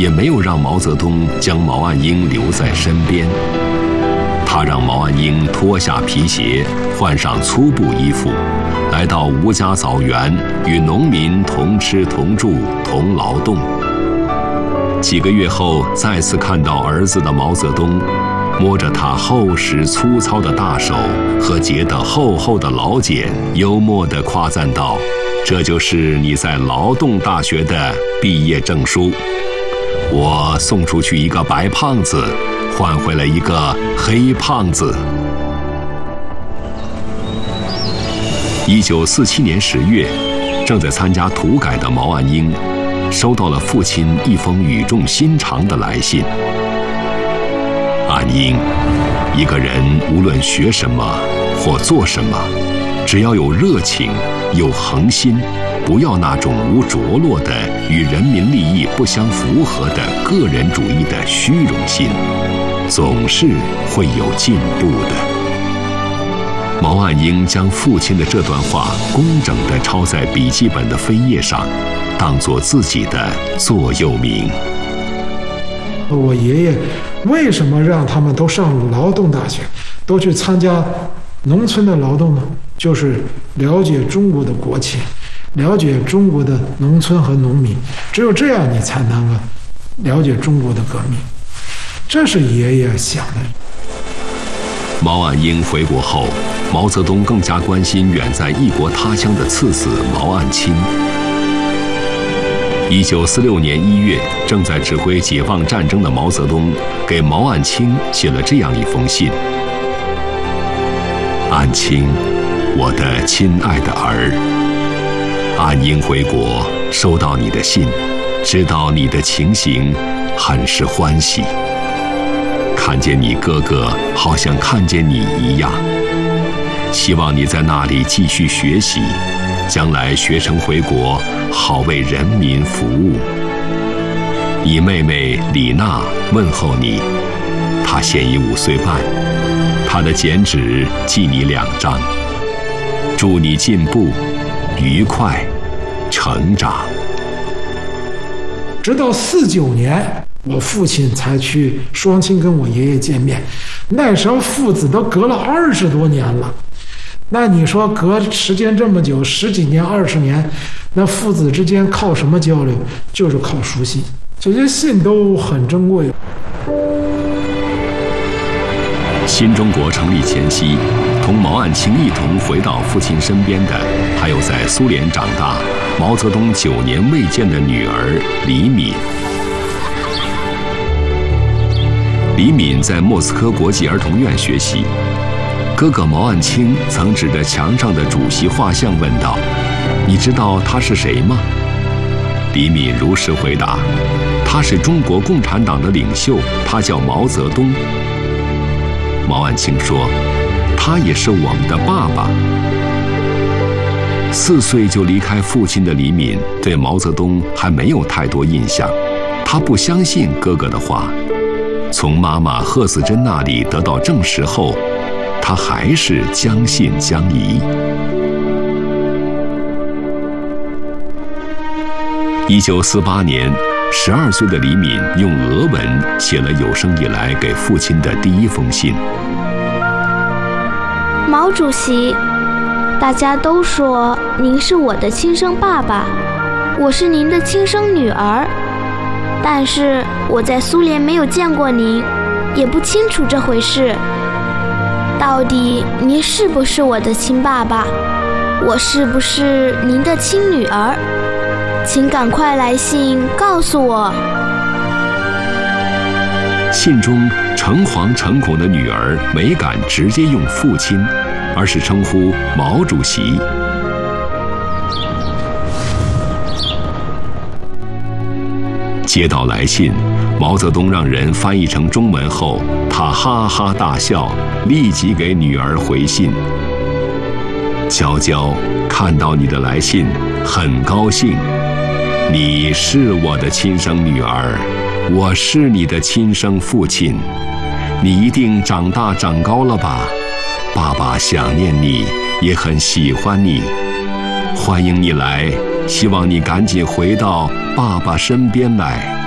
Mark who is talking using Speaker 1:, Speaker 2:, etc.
Speaker 1: 也没有让毛泽东将毛岸英留在身边。他让毛岸英脱下皮鞋，换上粗布衣服，来到吴家枣园，与农民同吃同住同劳动。几个月后，再次看到儿子的毛泽东，摸着他厚实粗糙的大手和结得厚厚的老茧，幽默地夸赞道：“这就是你在劳动大学的毕业证书。我送出去一个白胖子，换回了一个黑胖子。” 1947年10月，正在参加土改的毛岸英，收到了父亲一封语重心长的来信。岸英，一个人无论学什么或做什么，只要有热情、有恒心，不要那种无着落的与人民利益不相符合的个人主义的虚荣心，总是会有进步的。毛岸英将父亲的这段话工整地抄在笔记本的扉页上，当作自己的座右铭。
Speaker 2: 我爷爷为什么让他们都上劳动大学，都去参加农村的劳动呢？就是了解中国的国情，了解中国的农村和农民，只有这样你才能够了解中国的革命。这是爷爷想的。
Speaker 1: 毛岸英回国后，毛泽东更加关心远在异国他乡的次子毛岸青。1946年1月，正在指挥解放战争的毛泽东给毛岸青写了这样一封信：“岸青，我的亲爱的儿，岸英回国，收到你的信，知道你的情形，很是欢喜。看见你哥哥，好像看见你一样。希望你在那里继续学习，将来学成回国，好为人民服务。你妹妹李娜问候你，她现已5岁半，她的剪纸寄你2张。祝你进步、愉快、成长。”
Speaker 2: 直到49年，我父亲才去双亲跟我爷爷见面，那时候父子都隔了20多年了。那你说隔时间这么久，10几年、20年，那父子之间靠什么交流？就是靠书信，这些信都很珍贵。
Speaker 1: 新中国成立前夕，同毛岸青一同回到父亲身边的，还有在苏联长大、毛泽东9年未见的女儿李敏。李敏在莫斯科国际儿童院学习，哥哥毛岸青曾指着墙上的主席画像问道：“你知道他是谁吗？”李敏如实回答：“他是中国共产党的领袖，他叫毛泽东。”毛岸青说：“他也是我们的爸爸。”4岁就离开父亲的李敏对毛泽东还没有太多印象，他不相信哥哥的话。从妈妈贺子珍那里得到证实后，他还是将信将疑。1948年，12岁的李敏用俄文写了有生以来给父亲的第1封信。
Speaker 3: 毛主席，大家都说您是我的亲生爸爸，我是您的亲生女儿，但是我在苏联没有见过您，也不清楚这回事。到底您是不是我的亲爸爸？我是不是您的亲女儿？请赶快来信告诉我。
Speaker 1: 信中诚惶诚恐的女儿没敢直接用父亲，而是称呼毛主席。接到来信，毛泽东让人翻译成中文后，他哈哈大笑，立即给女儿回信：“娇娇，看到你的来信，很高兴。你是我的亲生女儿，我是你的亲生父亲。你一定长大长高了吧？爸爸想念你，也很喜欢你。欢迎你来，希望你赶紧回到爸爸身边来。”